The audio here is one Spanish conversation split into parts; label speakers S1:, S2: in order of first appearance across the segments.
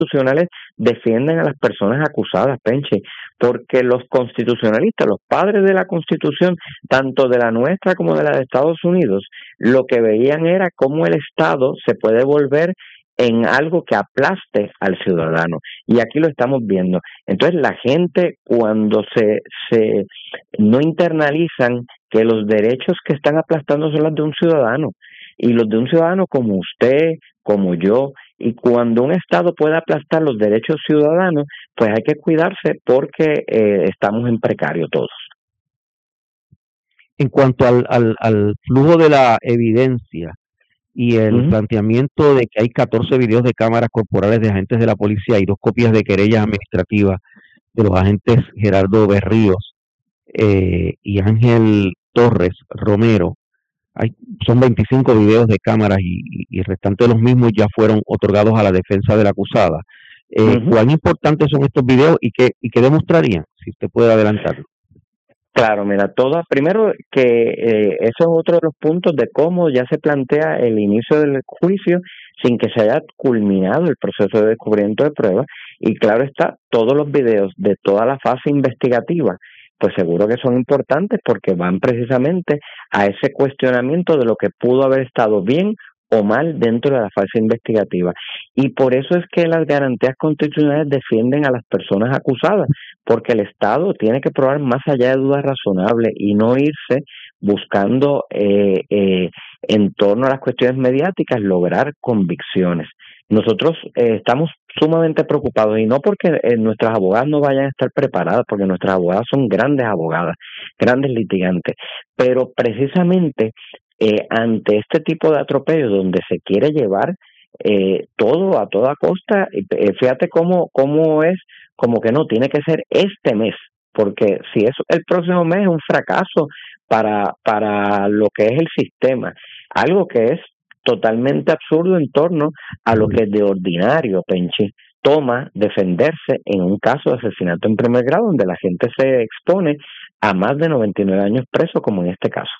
S1: constitucionales defienden a las personas acusadas, Penchi, porque los constitucionalistas, los padres de la Constitución, tanto de la nuestra como de la de Estados Unidos, lo que veían era cómo el Estado se puede volver en algo que aplaste al ciudadano. Y aquí lo estamos viendo. Entonces la gente, cuando se no internalizan que los derechos que están aplastando son los de un ciudadano, y los de un ciudadano como usted, como yo, y cuando un Estado puede aplastar los derechos ciudadanos, pues hay que cuidarse porque estamos en precario todos.
S2: En cuanto al flujo de la evidencia y el planteamiento de que hay 14 videos de cámaras corporales de agentes de la policía y 2 copias de querellas administrativas de los agentes Gerardo Berríos y Ángel Torres Romero, son 25 videos de cámaras y el restante de los mismos ya fueron otorgados a la defensa de la acusada. ¿Cuán importantes son estos videos y qué demostrarían? Si usted puede adelantarlo.
S1: Claro, mira, primero que eso es otro de los puntos de cómo ya se plantea el inicio del juicio sin que se haya culminado el proceso de descubrimiento de pruebas, y claro está, todos los videos de toda la fase investigativa, pues seguro que son importantes porque van precisamente a ese cuestionamiento de lo que pudo haber estado bien o mal dentro de la fase investigativa. Y por eso es que las garantías constitucionales defienden a las personas acusadas, porque el Estado tiene que probar más allá de dudas razonables y no irse buscando en torno a las cuestiones mediáticas lograr convicciones. Nosotros estamos sumamente preocupados, y no porque nuestras abogadas no vayan a estar preparadas, porque nuestras abogadas son grandes abogadas, grandes litigantes, pero precisamente ante este tipo de atropellos donde se quiere llevar todo a toda costa, fíjate cómo es, como que no, tiene que ser este mes, porque si es el próximo mes es un fracaso para lo que es el sistema, algo que es totalmente absurdo en torno a lo que de ordinario, Penchi, toma defenderse en un caso de asesinato en primer grado donde la gente se expone a más de 99 años preso, como en este caso.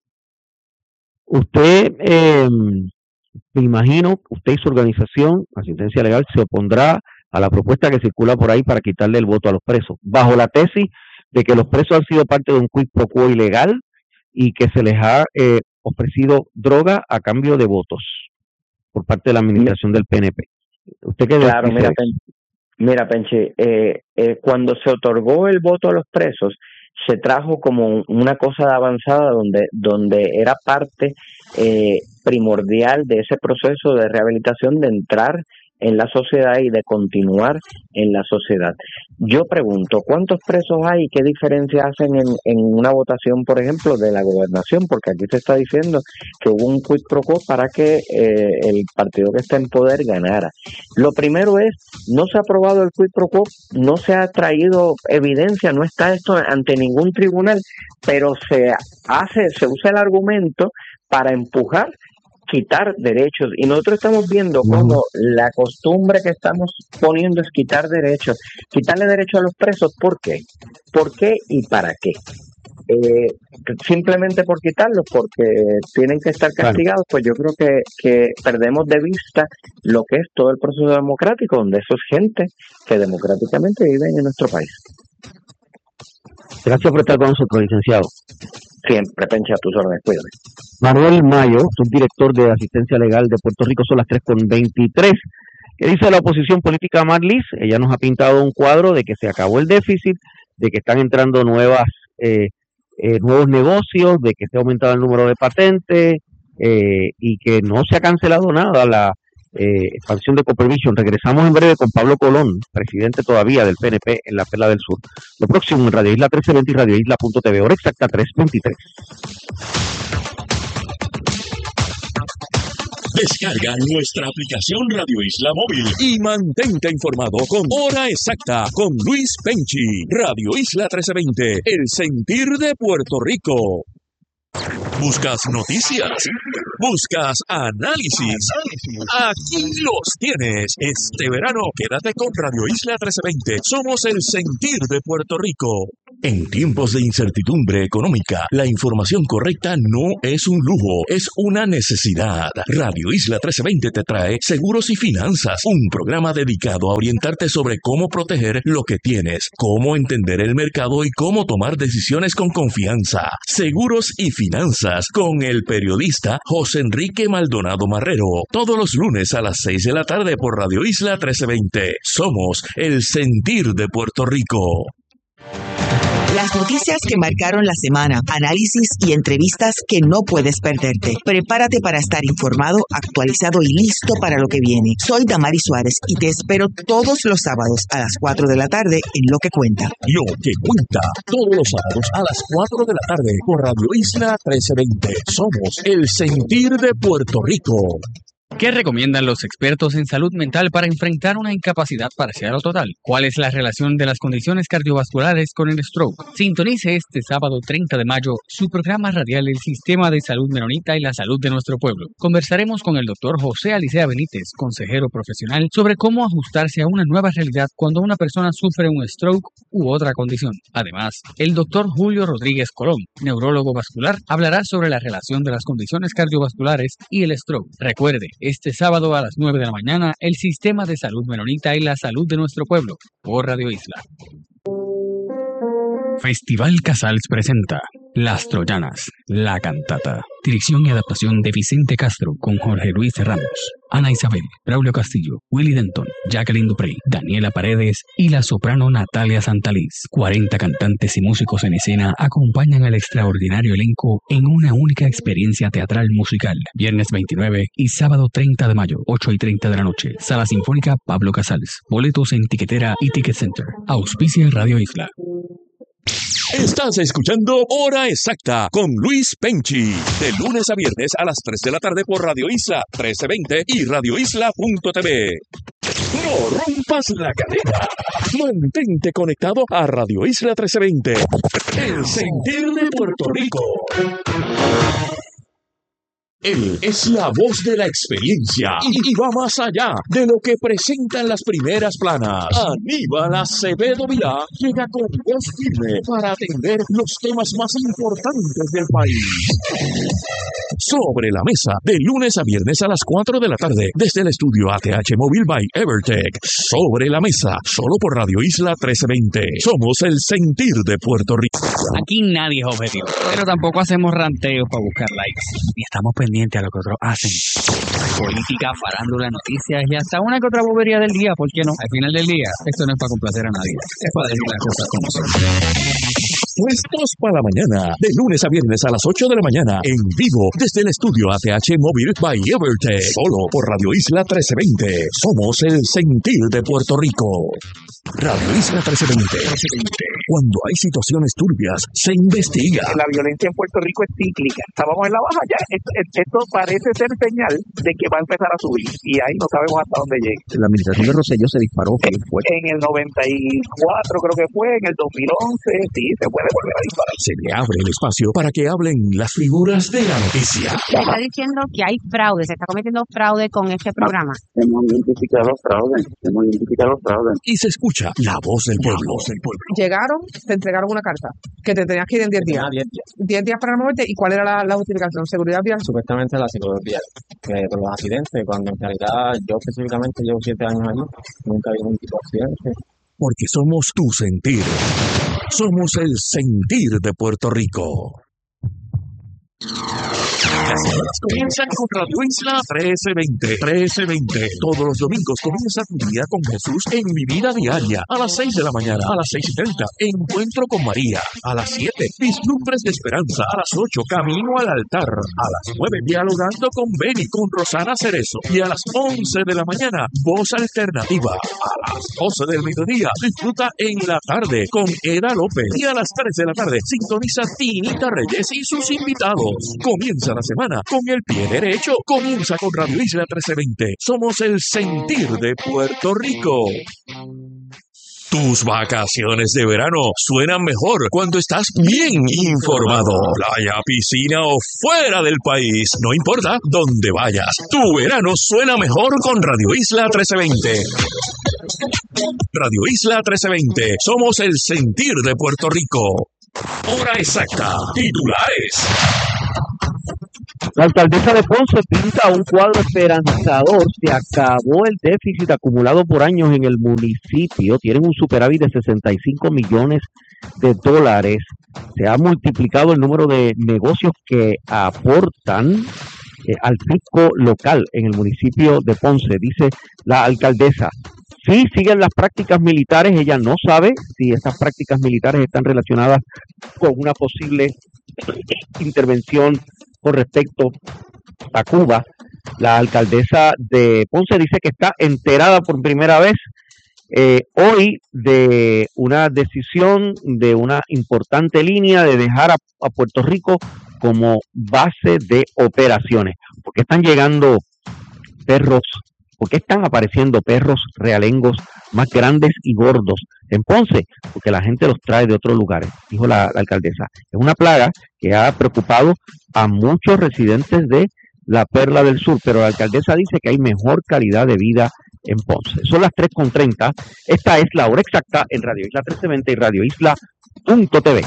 S2: Usted, me imagino, usted y su organización, Asistencia Legal, se opondrá a la propuesta que circula por ahí para quitarle el voto a los presos, bajo la tesis de que los presos han sido parte de un quid pro quo ilegal y que se les ha ofrecido droga a cambio de votos por parte de la administración del PNP. ¿Usted qué dice?
S1: Claro, mira, Penchi, cuando se otorgó el voto a los presos, se trajo como una cosa de avanzada donde era parte primordial de ese proceso de rehabilitación, de entrar en la sociedad y de continuar en la sociedad. Yo pregunto, ¿cuántos presos hay y qué diferencia hacen en una votación, por ejemplo, de la gobernación? Porque aquí se está diciendo que hubo un quid pro quo para que el partido que está en poder ganara. Lo primero es, no se ha aprobado el quid pro quo, no se ha traído evidencia, no está esto ante ningún tribunal, pero se usa el argumento para empujar, quitar derechos, y nosotros estamos viendo cómo la costumbre que estamos poniendo es quitar derechos, quitarle derechos a los presos. ¿Por qué? ¿Por qué y para qué? Simplemente por quitarlos, porque tienen que estar castigados. Pues yo creo que perdemos de vista lo que es todo el proceso democrático, donde eso es gente que democráticamente viven en nuestro país.
S2: Gracias por estar con nosotros, licenciado.
S1: Siempre, Pencha, a tus órdenes, cuídate.
S2: Manuel Mayo, subdirector de Asistencia Legal de Puerto Rico, son las 3:23. ¿Qué dice la oposición política Marlis? Ella nos ha pintado un cuadro de que se acabó el déficit, de que están entrando nuevos negocios, de que se ha aumentado el número de patentes y que no se ha cancelado nada la expansión de Coopervision. Regresamos en breve con Pablo Colón, presidente todavía del PNP en la Perla del Sur. Lo próximo en Radio Isla 1320 y Radio Isla.tv, hora exacta 3:23.
S3: Descarga nuestra aplicación Radio Isla Móvil y mantente informado con Hora Exacta con Luis Penchi. Radio Isla 1320, el sentir de Puerto Rico. ¿Buscas noticias? ¿Buscas análisis? Aquí los tienes. Este verano quédate con Radio Isla 1320. Somos el sentir de Puerto Rico. En tiempos de incertidumbre económica, la información correcta no es un lujo, es una necesidad. Radio Isla 1320 te trae Seguros y Finanzas, un programa dedicado a orientarte sobre cómo proteger lo que tienes, cómo entender el mercado y cómo tomar decisiones con confianza. Seguros y Finanzas con el periodista José Enrique Maldonado Marrero, todos los lunes a las 6 de la tarde por Radio Isla 1320. Somos el sentir de Puerto Rico.
S4: Las noticias que marcaron la semana, análisis y entrevistas que no puedes perderte. Prepárate para estar informado, actualizado y listo para lo que viene. Soy Damari Suárez y te espero todos los sábados a las 4 de la tarde en Lo que Cuenta.
S3: Lo que Cuenta, todos los sábados a las 4 de la tarde por Radio Isla 1320. Somos el sentir de Puerto Rico.
S5: ¿Qué recomiendan los expertos en salud mental para enfrentar una incapacidad parcial o total? ¿Cuál es la relación de las condiciones cardiovasculares con el stroke? Sintonice este sábado 30 de mayo su programa radial El Sistema de Salud Menonita y la Salud de Nuestro Pueblo. Conversaremos con el doctor José Alicea Benítez, consejero profesional, sobre cómo ajustarse a una nueva realidad cuando una persona sufre un stroke u otra condición. Además, el doctor Julio Rodríguez Colón, neurólogo vascular, hablará sobre la relación de las condiciones cardiovasculares y el stroke. Recuerde, este sábado a las 9 de la mañana, el Sistema de Salud Menonita y la Salud de Nuestro Pueblo, por Radio Isla. Festival Casals presenta Las Troyanas, la cantata. Dirección y adaptación de Vicente Castro con Jorge Luis Ramos, Ana Isabel, Braulio Castillo, Willy Denton, Jacqueline Duprey, Daniela Paredes y la soprano Natalia Santaliz. 40 cantantes y músicos en escena acompañan al extraordinario elenco en una única experiencia teatral musical. Viernes 29 y sábado 30 de mayo, 8:30 de la noche. Sala Sinfónica Pablo Casals. Boletos en Tiquetera y Ticket Center. Auspicia Radio Isla.
S3: Estás escuchando Hora Exacta con Luis Penchi, de lunes a viernes a las 3 de la tarde por Radio Isla 1320 y radioisla.tv. No rompas la cadena. Mantente conectado a Radio Isla 1320, el sentir de Puerto Rico. Él es la voz de la experiencia y va más allá de lo que presentan las primeras planas. Aníbal Acevedo Vilá llega con voz firme para atender los temas más importantes del país. Sobre la Mesa, de lunes a viernes a las 4 de la tarde, desde el estudio ATH Móvil by Evertech. Sobre la Mesa, solo por Radio Isla 1320. Somos el sentir de Puerto Rico.
S5: Aquí nadie es objetivo, pero tampoco hacemos ranteos para buscar likes. Ni estamos pendientes a lo que otros hacen. Política, farándula, noticias y hasta una que otra bobería del día, ¿por qué no? Al final del día, esto no es para complacer a nadie, es para decir las cosas como son.
S3: Puestos para la mañana, de lunes a viernes a las 8 de la mañana, en vivo, desde el estudio ATH Móvil by Evertech, solo por Radio Isla 1320. Somos el sentir de Puerto Rico. Radio Isla 1320. Cuando hay situaciones turbias, se investiga.
S6: La violencia en Puerto Rico es cíclica. Estábamos en la baja ya. Esto parece ser señal de que va a empezar a subir. Y ahí no sabemos hasta dónde llegue.
S2: La administración de Rosselló se disparó.
S6: En el 94 creo que fue, en el 2011, sí, se puede volver a disparar.
S3: Se le abre el espacio para que hablen las figuras de la noticia.
S7: Se está diciendo que hay fraude, se está cometiendo fraude con este programa.
S6: Hemos identificado los fraudes.
S3: Y se escucha la voz del pueblo.
S8: Llegaron, te entregaron una carta que te tenías que ir en 10 días. 10 días para moverte. ¿Y cuál era la justificación? ¿Seguridad vial?
S9: Supuestamente la seguridad vial. Por los accidentes, cuando en realidad yo específicamente llevo 7 años allí, nunca vi ningún tipo de accidente.
S3: Porque somos tu sentir. Somos el sentir de Puerto Rico. Comienza con Radio Isla 1320. Todos los domingos comienza tu día con Jesús en Mi Vida Diaria. A las 6 de la mañana, a las 6:30, Encuentro con María. A las 7, Vislumbres de Esperanza. A las 8, Camino al Altar. A las 9, Dialogando con Beni, con Rosana Cerezo. Y a las 11 de la mañana, Voz Alternativa. A las 12 del mediodía, disfruta En la Tarde con Eda López. Y a las 3 de la tarde, sintoniza Tinita Reyes y sus invitados. Comienza la semana con el pie derecho. Comienza con Radio Isla 1320. Somos el sentir de Puerto Rico. Tus vacaciones de verano suenan mejor cuando estás bien informado. Playa, piscina o fuera del país, no importa dónde vayas. Tu verano suena mejor con Radio Isla 1320. Radio Isla 1320. Somos el sentir de Puerto Rico. Hora exacta. Titulares.
S2: La alcaldesa de Ponce pinta un cuadro esperanzador. Se acabó el déficit acumulado por años en el municipio. Tienen un superávit de 65 millones de dólares. Se ha multiplicado el número de negocios que aportan al fisco local en el municipio de Ponce, dice la alcaldesa. Sí, siguen las prácticas militares. Ella no sabe si estas prácticas militares están relacionadas con una posible intervención con respecto a Cuba. La alcaldesa de Ponce dice que está enterada por primera vez hoy de una decisión de una importante línea de dejar a Puerto Rico como base de operaciones. ¿Por qué están llegando perros? ¿Por qué están apareciendo perros realengos más grandes y gordos en Ponce? Porque la gente los trae de otros lugares, dijo la alcaldesa. Es una plaga que ha preocupado a muchos residentes de la Perla del Sur, pero la alcaldesa dice que hay mejor calidad de vida en Ponce. Son las 3:30. Esta es la hora exacta en Radio Isla 1320 y Radio Isla.tv.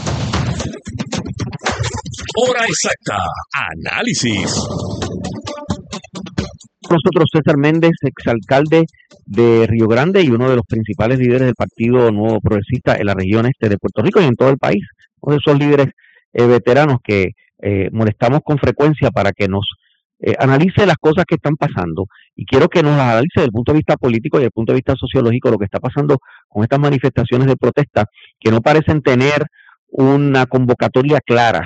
S3: Hora exacta. Análisis.
S2: Nosotros César Méndez, exalcalde de Río Grande y uno de los principales líderes del Partido Nuevo Progresista en la región este de Puerto Rico y en todo el país. Uno de esos líderes veteranos que molestamos con frecuencia para que nos analice las cosas que están pasando, y quiero que nos las analice desde el punto de vista político y desde el punto de vista sociológico, lo que está pasando con estas manifestaciones de protesta que no parecen tener una convocatoria clara,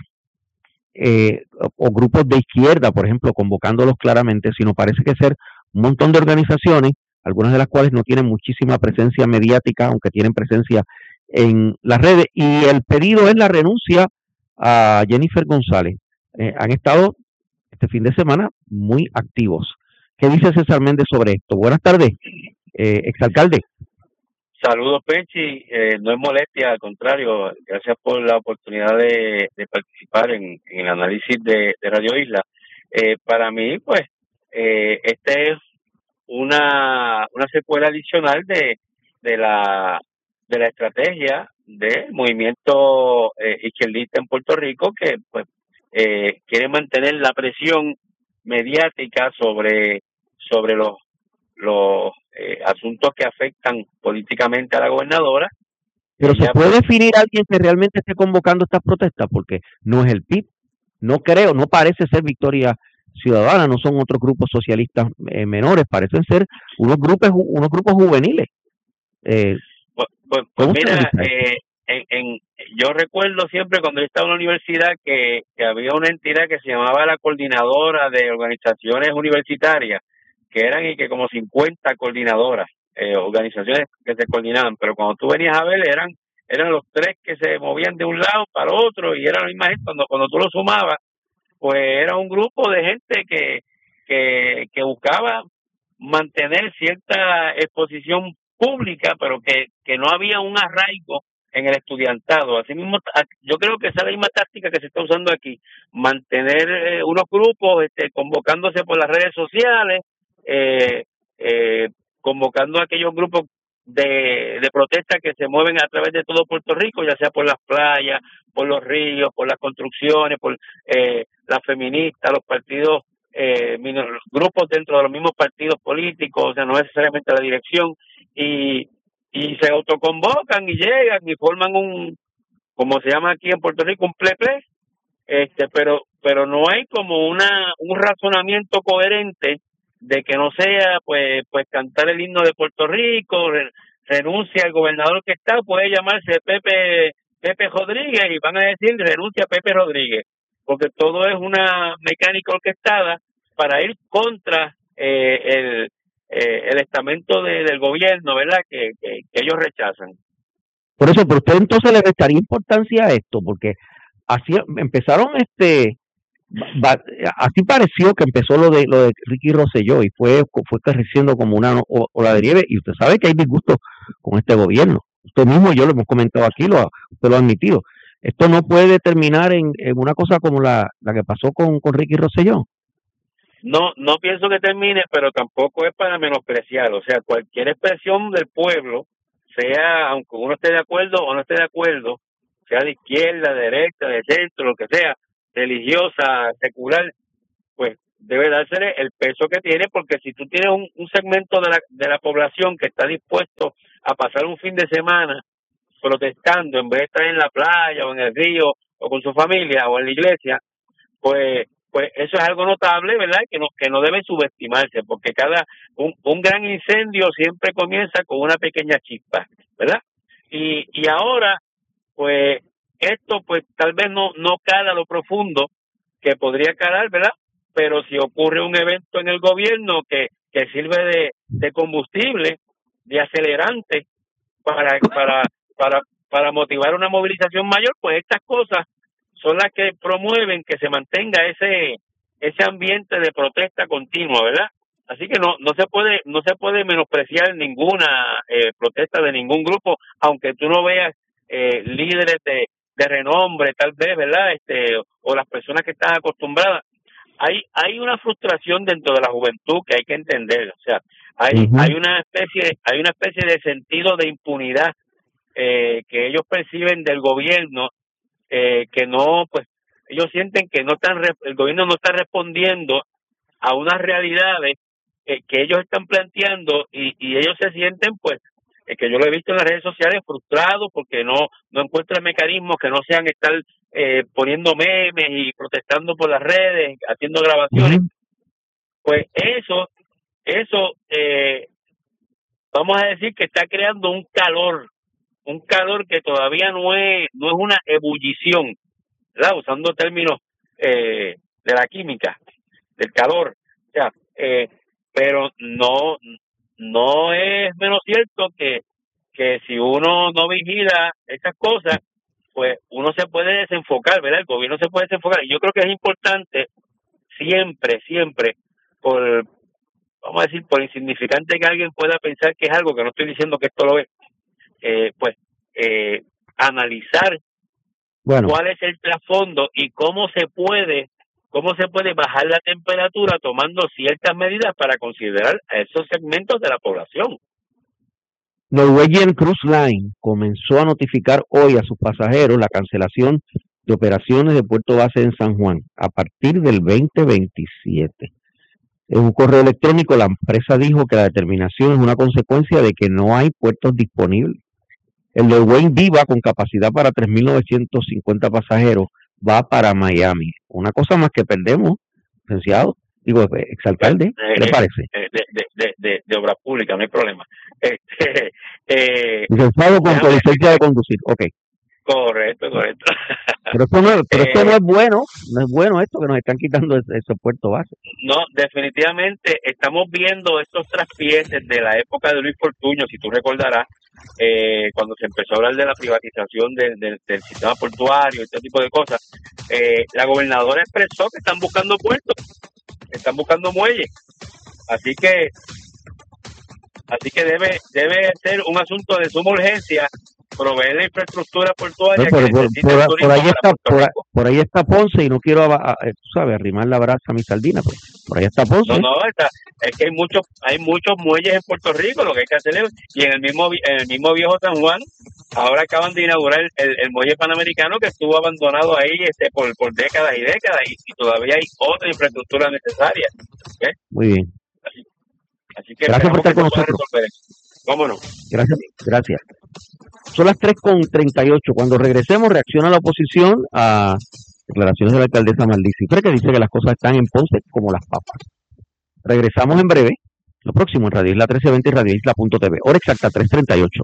S2: o grupos de izquierda, por ejemplo, convocándolos claramente, sino parece que ser un montón de organizaciones, algunas de las cuales no tienen muchísima presencia mediática, aunque tienen presencia en las redes, y el pedido es la renuncia a Jennifer González. Han estado este fin de semana muy activos. ¿Qué dice César Méndez sobre esto? Buenas tardes, exalcalde.
S10: Saludos, Penchi. No es molestia, al contrario, gracias por la oportunidad de participar en el análisis de Radio Isla. Para mí, pues, este es una secuela adicional de la estrategia del movimiento izquierdista en Puerto Rico, que pues quiere mantener la presión mediática sobre los asuntos que afectan políticamente a la gobernadora.
S2: Pero ¿se puede definir a alguien que realmente esté convocando estas protestas? Porque no es el PIB, no parece ser Victoria Ciudadana, no son otros grupos socialistas menores, parecen ser unos grupos juveniles.
S10: Pues mira, yo recuerdo siempre cuando yo estaba en la universidad que había una entidad que se llamaba la Coordinadora de Organizaciones Universitarias, que eran y que como 50 coordinadoras, organizaciones que se coordinaban, pero cuando tú venías a ver eran los tres que se movían de un lado para otro y era la misma gente. Cuando tú lo sumabas, pues era un grupo de gente que buscaba mantener cierta exposición pública, pero que no había un arraigo en el estudiantado. Así mismo, yo creo que esa es la misma táctica que se está usando aquí, mantener unos grupos convocándose por las redes sociales, convocando a aquellos grupos de protesta que se mueven a través de todo Puerto Rico, ya sea por las playas, por los ríos, por las construcciones, por las feministas, los partidos, los grupos dentro de los mismos partidos políticos, o sea, no necesariamente la dirección, y se autoconvocan y llegan y forman como se llama aquí en Puerto Rico, un ple-ple, pero no hay como un razonamiento coherente de que no sea pues cantar el himno de Puerto Rico, renuncia al gobernador que está, puede llamarse Pepe Rodríguez y van a decir renuncia a Pepe Rodríguez, porque todo es una mecánica orquestada para ir contra el estamento del gobierno, ¿verdad? Que ellos rechazan.
S2: Por eso, pero usted entonces le restaría importancia a esto, porque así empezaron así pareció que empezó lo de Ricky Rosselló y fue creciendo como una ola de nieve, y usted sabe que hay disgusto con este gobierno. Usted mismo y yo lo hemos comentado aquí, usted lo ha admitido. Esto no puede terminar en una cosa como la que pasó con Ricky Rosselló.
S10: no pienso que termine, pero tampoco es para menospreciar. O sea, cualquier expresión del pueblo, sea, aunque uno esté de acuerdo o no esté de acuerdo, sea de izquierda, de derecha, de centro, lo que sea, religiosa, secular, pues debe dársele el peso que tiene, porque si tú tienes un segmento de la población que está dispuesto a pasar un fin de semana protestando en vez de estar en la playa o en el río o con su familia o en la iglesia, pues eso es algo notable, ¿verdad? Que no debe subestimarse, porque un gran incendio siempre comienza con una pequeña chispa, ¿verdad? Y ahora, pues esto pues tal vez no cala lo profundo que podría calar, ¿verdad? Pero si ocurre un evento en el gobierno que sirve de combustible, de acelerante para motivar una movilización mayor, pues estas cosas son las que promueven que se mantenga ese ambiente de protesta continua, ¿verdad? Así que no se puede menospreciar ninguna protesta de ningún grupo, aunque tú no veas líderes de renombre, tal vez, ¿verdad? O las personas que están acostumbradas. Hay una frustración dentro de la juventud que hay que entender. O sea, hay una especie de sentido de impunidad que ellos perciben del gobierno, que no, pues ellos sienten que el gobierno no está respondiendo a unas realidades que ellos están planteando, y ellos se sienten, pues, que yo lo he visto en las redes sociales, frustrados porque no encuentran mecanismos que no sean estar poniendo memes y protestando por las redes, haciendo grabaciones. Pues eso vamos a decir que está creando un calor que todavía no es una ebullición, ¿verdad? Usando términos de la química, del calor. O sea, pero no es menos cierto que si uno no vigila esas cosas, pues uno se puede desenfocar, ¿verdad? El gobierno se puede desenfocar. Y yo creo que es importante siempre, vamos a decir, por insignificante que alguien pueda pensar que es algo, que no estoy diciendo que esto lo es, analizar cuál es el trasfondo y cómo se puede bajar la temperatura tomando ciertas medidas para considerar a esos segmentos de la población.
S2: Norwegian Cruise Line comenzó a notificar hoy a sus pasajeros la cancelación de operaciones de puerto base en San Juan a partir del 2027. En un correo electrónico, la empresa dijo que la determinación es una consecuencia de que no hay puertos disponibles. El Norwegian Viva, con capacidad para 3.950 pasajeros, va para Miami. Una cosa más que perdemos, licenciado, exalcalde, ¿qué le parece?
S10: De obra pública, no hay problema.
S2: Licenciado con licencia de conducir, ok.
S10: Correcto.
S2: Pero esto no es bueno esto que nos están quitando esos puertos base.
S10: No, definitivamente estamos viendo estos traspieses de la época de Luis Fortuño, si tú recordarás, cuando se empezó a hablar de la privatización del sistema portuario y este tipo de cosas. La gobernadora expresó que están buscando puertos, están buscando muelles, así que debe ser un asunto de suma urgencia proveer la infraestructura portuaria que necesita el turismo.
S2: Por ahí está Ponce, y no quiero, arrimar la brasa a mi sardina, pero por ahí está Ponce.
S10: Es que hay muchos muelles en Puerto Rico, lo que hay que hacer es, y en el mismo viejo San Juan, ahora acaban de inaugurar el muelle panamericano, que estuvo abandonado ahí por décadas y décadas, y todavía hay otra infraestructura necesaria. ¿Okay?
S2: Muy bien.
S10: Así que
S2: gracias por estar con nosotros.
S10: ¿Cómo no?
S2: Gracias. Son las 3:38. Cuando regresemos, reacciona la oposición a declaraciones de la alcaldesa Maldisi, que dice que las cosas están en Ponce como las papas. Regresamos en breve. Lo próximo en Radio Isla 1320 y radioisla.tv. Hora exacta, 3:38.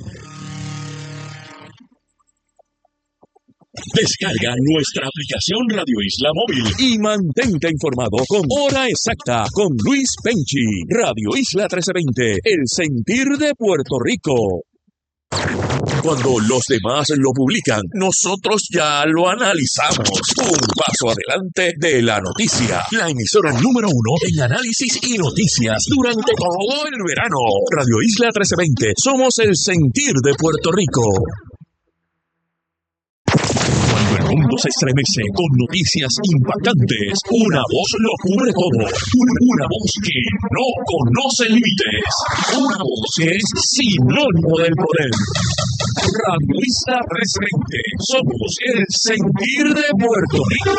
S3: Descarga nuestra aplicación Radio Isla Móvil y mantente informado con Hora Exacta con Luis Penchi. Radio Isla 1320, el sentir de Puerto Rico. Cuando los demás lo publican, nosotros ya lo analizamos. Un paso adelante de la noticia. La emisora número 1 en análisis y noticias durante todo el verano. Radio Isla 1320, somos el sentir de Puerto Rico. Cuando el mundo los estremece con noticias impactantes. Una voz lo cubre todo. Una voz que no conoce límites. Una voz que es sinónimo del poder. Radio Isla 320. Somos el sentir de Puerto Rico.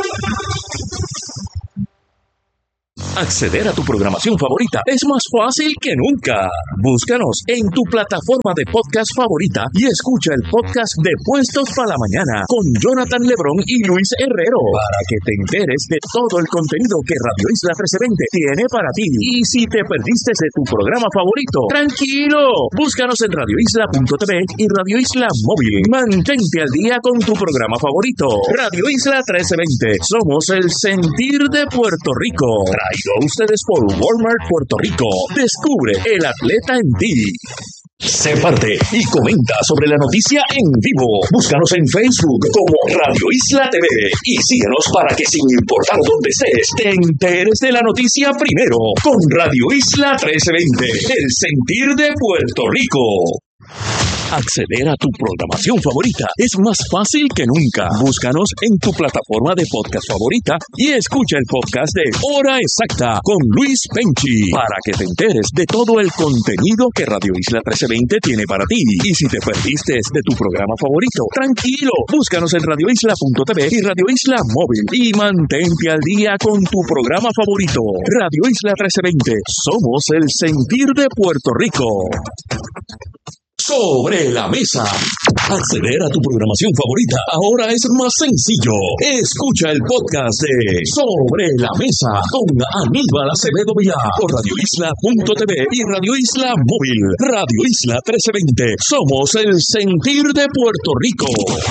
S3: Acceder a tu programación favorita es más fácil que nunca. Búscanos en tu plataforma de podcast favorita y escucha el podcast de Puestos para la Mañana con Jonathan Lebrón y Luis Herrero para que te enteres de todo el contenido que Radio Isla 1320 tiene para ti. Y si te perdiste de tu programa favorito, tranquilo, búscanos en radioisla.tv y Radio Isla Móvil. Mantente al día con tu programa favorito. Radio Isla 1320. Somos el sentir de Puerto Rico. Traído a ustedes por Walmart Puerto Rico. Descubre el atleta en ti. Sé parte y comenta sobre la noticia en vivo. Búscanos en Facebook como Radio Isla TV y síguenos para que sin importar dónde estés, te enteres de la noticia primero con Radio Isla 1320, el sentir de Puerto Rico. Acceder a tu programación favorita es más fácil que nunca. Búscanos en tu plataforma de podcast favorita y escucha el podcast de Hora Exacta con Luis Penchi para que te enteres de todo el contenido que Radio Isla 1320 tiene para ti. Y si te perdiste de tu programa favorito, tranquilo, búscanos en radioisla.tv y Radio Isla Móvil y mantente al día con tu programa favorito. Radio Isla 1320, somos el sentir de Puerto Rico. Sobre la mesa. Acceder a tu programación favorita ahora es más sencillo. Escucha el podcast de Sobre la Mesa con Aníbal Acevedo Vilá por radioisla.tv y Radio Isla Móvil. Radio Isla 1320. Somos el sentir de Puerto Rico.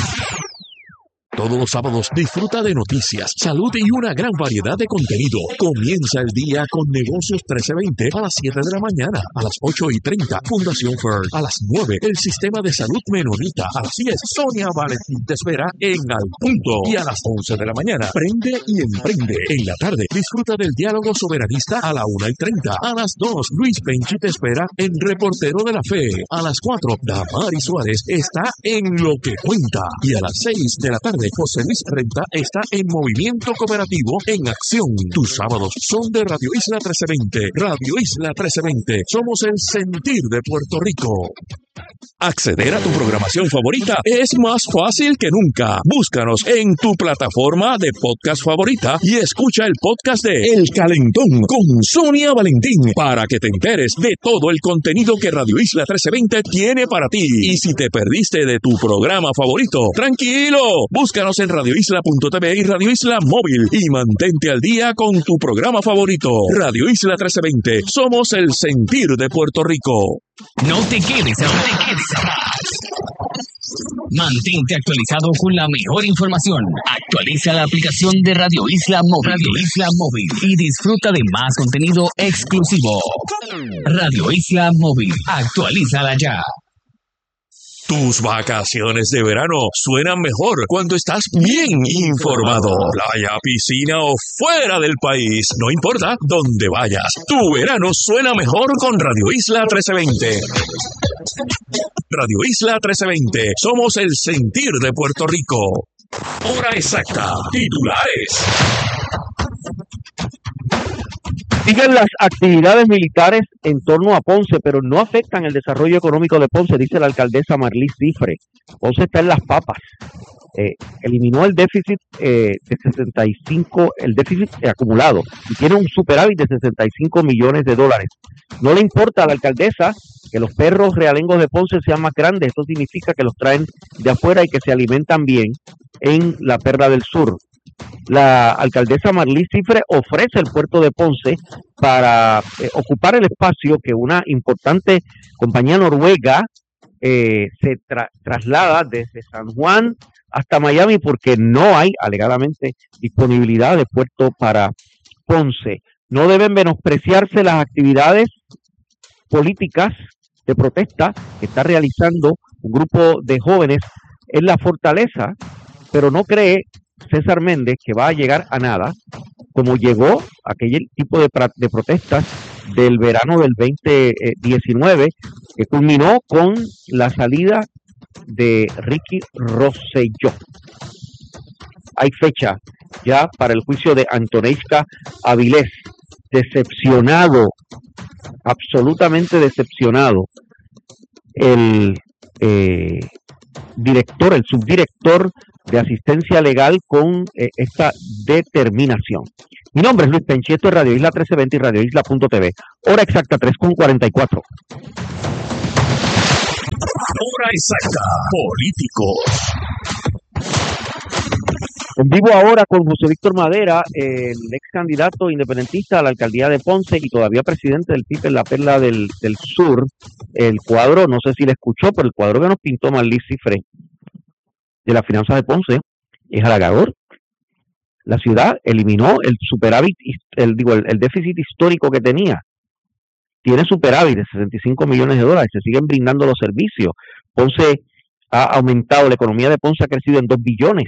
S3: Todos los sábados disfruta de noticias, salud y una gran variedad de contenido. Comienza el día con Negocios 1320 a las 7 de la mañana. A las 8:30, Fundación Fern. A las 9, el Sistema de Salud Menonita. A las 10, Sonia Valentín te espera en Al Punto. Y a las 11 de la mañana, Prende y Emprende. En la tarde, disfruta del Diálogo Soberanista a la 1:30. A las 2, Luis Penchi te espera en Reportero de la Fe. A las 4, Damaris Suárez está en Lo que Cuenta. Y a las 6 de la tarde, José Luis Renta está en Movimiento Cooperativo en Acción. Tus sábados son de Radio Isla 1320. Radio Isla 1320. Somos el sentir de Puerto Rico. Acceder a tu programación favorita es más fácil que nunca. Búscanos en tu plataforma de podcast favorita y escucha el podcast de El Calentón con Sonia Valentín para que te enteres de todo el contenido que Radio Isla 1320 tiene para ti. Y si te perdiste de tu programa favorito, tranquilo, búscanos en radioisla.tv y Radio Isla Móvil y mantente al día con tu programa favorito. Radio Isla 1320. Somos el sentir de Puerto Rico.
S5: No te quedes atrás. Mantente actualizado con la mejor información. Actualiza la aplicación de Radio Isla Móvil y disfruta de más contenido exclusivo. Radio Isla Móvil, actualízala ya.
S3: Tus vacaciones de verano suenan mejor cuando estás bien informado. Playa, piscina o fuera del país, no importa dónde vayas. Tu verano suena mejor con Radio Isla 1320. Radio Isla 1320. Somos el sentir de Puerto Rico. Hora exacta. Titulares.
S2: Siguen las actividades militares en torno a Ponce, pero no afectan el desarrollo económico de Ponce, dice la alcaldesa Marlís Cifre. Ponce está en las papas. Eliminó el déficit de 65, el déficit acumulado, y tiene un superávit de 65 millones de dólares. No le importa a la alcaldesa que los perros realengos de Ponce sean más grandes. Esto significa que los traen de afuera y que se alimentan bien en la Perla del Sur. La alcaldesa Marlís Cifre ofrece el puerto de Ponce para ocupar el espacio que una importante compañía noruega se traslada desde San Juan hasta Miami porque no hay alegadamente disponibilidad de puerto para Ponce. No deben menospreciarse las actividades políticas de protesta que está realizando un grupo de jóvenes en la fortaleza, pero no cree César Méndez que va a llegar a nada, como llegó aquel tipo de protestas del verano del 2019, que culminó con la salida de Ricky Rosselló. hay fecha ya para el juicio de Antoneska Avilés. Decepcionado, absolutamente decepcionado, el subdirector de asistencia legal con esta determinación. Mi nombre es Luis Penchi, esto es Radio Isla 1320 y radioisla.tv. Hora exacta 3:44.
S3: Hora exacta, políticos.
S2: En vivo ahora con José Víctor Madera, el ex candidato independentista a la alcaldía de Ponce y todavía presidente del PIB en la Perla del Sur. El cuadro, no sé si le escuchó, pero el cuadro que nos pintó Marlís Cifré de las finanzas de Ponce es halagador. La ciudad eliminó el superávit, el déficit histórico que tenía. Tiene superávit de $65 millones, se siguen brindando los servicios. Ponce ha aumentado, la economía de Ponce ha crecido en $2 billones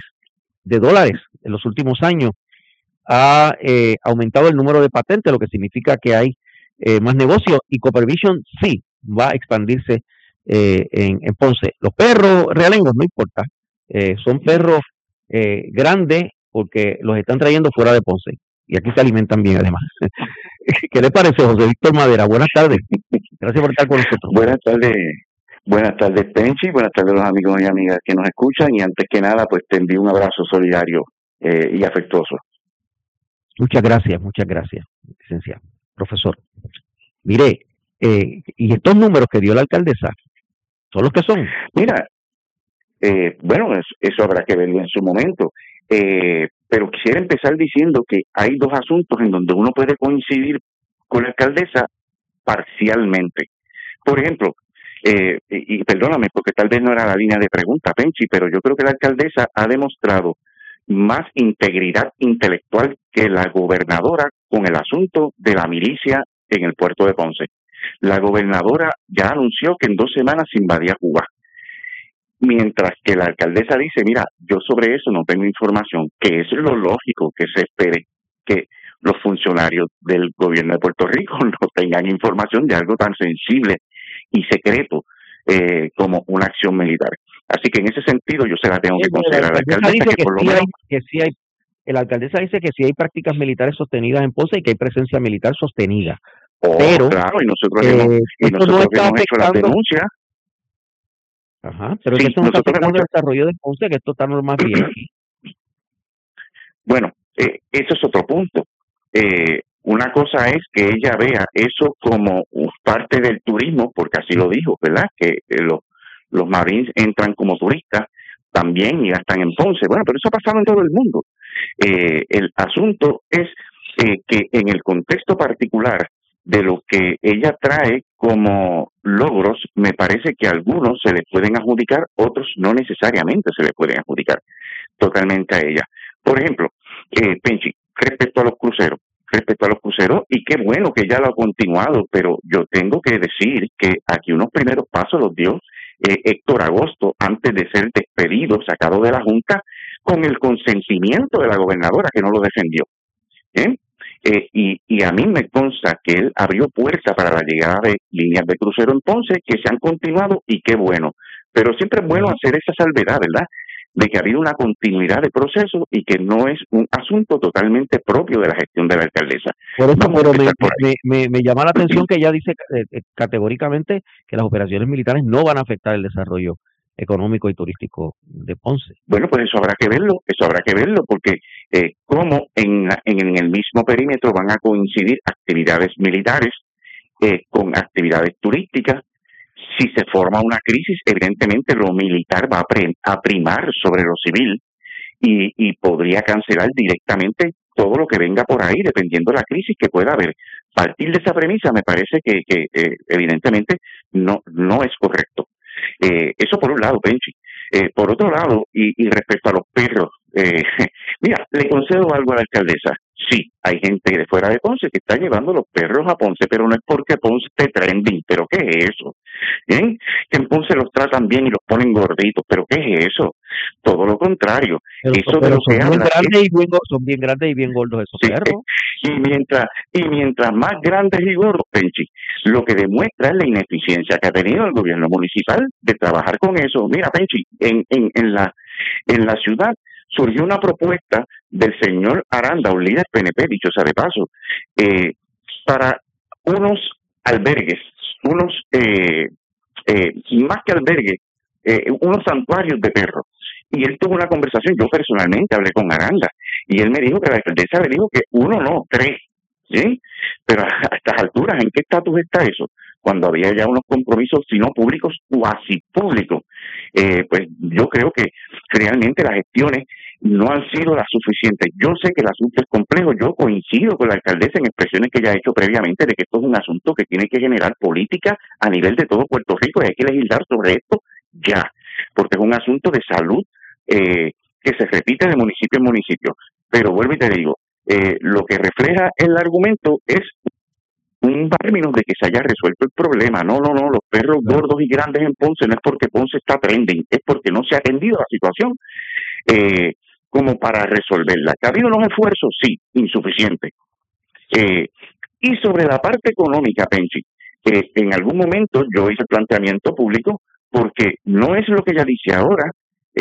S2: en los últimos años. Ha aumentado el número de patentes, lo que significa que hay más negocios, y Coopervision sí va a expandirse en Ponce. Los perros realengos no importa, son perros grandes porque los están trayendo fuera de Ponce y aquí se alimentan bien además. ¿Qué le parece, José Víctor Madera? Buenas tardes. Gracias por estar con nosotros.
S11: Buenas tardes, Penchi. Buenas tardes a los amigos y amigas que nos escuchan. Y antes que nada, pues te envío un abrazo solidario y afectuoso.
S2: Muchas gracias, licenciado. Profesor. Mire, y estos números que dio la alcaldesa, ¿son los que son?
S11: Mira, bueno, eso habrá que verlo en su momento. Pero quisiera empezar diciendo que hay dos asuntos en donde uno puede coincidir con la alcaldesa parcialmente. Por ejemplo, y perdóname porque tal vez no era la línea de pregunta, Penchi, pero yo creo que la alcaldesa ha demostrado más integridad intelectual que la gobernadora con el asunto de la milicia en el puerto de Ponce. La gobernadora ya anunció que en 2 semanas se invadía Cuba. Mientras que la alcaldesa dice, mira, yo sobre eso no tengo información, que es lo lógico que se espere que los funcionarios del gobierno de Puerto Rico no tengan información de algo tan sensible y secreto como una acción militar. Así que en ese sentido yo se la tengo que considerar a la alcaldesa que por lo menos...
S2: La alcaldesa dice que sí hay prácticas militares sostenidas en Ponce y que hay presencia militar sostenida.
S11: Pero claro, y nosotros hemos hecho las denuncias.
S2: Ajá, pero sí, esto no está afectando el desarrollo de Ponce, que esto está normal bien aquí.
S11: Bueno, eso es otro punto. Una cosa es que ella vea eso como parte del turismo, porque así lo dijo, ¿verdad? Que los Marines entran como turistas también y gastan en Ponce. Bueno, pero eso ha pasado en todo el mundo. El asunto es que en el contexto particular de lo que ella trae como logros, me parece que a algunos se les pueden adjudicar, otros no necesariamente se les pueden adjudicar totalmente a ella. Por ejemplo, Penchi, respecto a los cruceros, y qué bueno que ella lo ha continuado, pero yo tengo que decir que aquí unos primeros pasos los dio Héctor Agosto antes de ser despedido, sacado de la Junta, con el consentimiento de la gobernadora que no lo defendió. Y a mí me consta que él abrió puerta para la llegada de líneas de crucero en Ponce que se han continuado y qué bueno. Pero siempre es bueno hacer esa salvedad, ¿verdad? De que ha habido una continuidad de proceso y que no es un asunto totalmente propio de la gestión de la alcaldesa.
S2: Por eso, pero me llama la atención que ella dice categóricamente que las operaciones militares no van a afectar el desarrollo económico y turístico de Ponce.
S11: Bueno, pues eso habrá que verlo, porque como en el mismo perímetro van a coincidir actividades militares con actividades turísticas. Si se forma una crisis, evidentemente lo militar va a primar sobre lo civil y podría cancelar directamente todo lo que venga por ahí, dependiendo de la crisis que pueda haber. Partir de esa premisa me parece que evidentemente no es correcto. Eso por un lado, Penchi. Por otro lado, y respecto a los perros, mira, le concedo algo a la alcaldesa. Sí, hay gente de fuera de Ponce que está llevando los perros a Ponce, pero no es porque Ponce esté trending. ¿Pero qué es eso? ¿Bien? Que en Ponce los tratan bien y los ponen gorditos. ¿Pero qué es eso? Todo lo contrario. Eso de lo que habla
S2: son bien grandes y bien gordos esos perros.
S11: Y mientras más grandes y gordos, Penchi, lo que demuestra es la ineficiencia que ha tenido el gobierno municipal de trabajar con eso. Mira, Penchi, en la ciudad surgió una propuesta del señor Aranda, un líder PNP, dicho sea de paso, para unos albergues, más que albergues, unos santuarios de perros. Y él tuvo una conversación, yo personalmente hablé con Aranda, y él me dijo que la alcaldesa le dijo que 1 no, 3, ¿sí? Pero a estas alturas, ¿en qué estatus está eso? Cuando había ya unos compromisos, si no públicos, cuasi públicos. Pues yo creo que realmente las gestiones no han sido las suficientes. Yo sé que el asunto es complejo, yo coincido con la alcaldesa en expresiones que ella ha hecho previamente de que esto es un asunto que tiene que generar política a nivel de todo Puerto Rico y hay que legislar sobre esto ya, porque es un asunto de salud que se repite de municipio en municipio. Pero vuelvo y te digo, lo que refleja el argumento es un término de que se haya resuelto el problema. No, los perros gordos y grandes en Ponce no es porque Ponce está trending, es porque no se ha atendido la situación como para resolverla. ¿Ha habido unos esfuerzos? Sí, insuficientes. Y sobre la parte económica, Penchi, en algún momento yo hice el planteamiento público porque no es lo que ella dice ahora,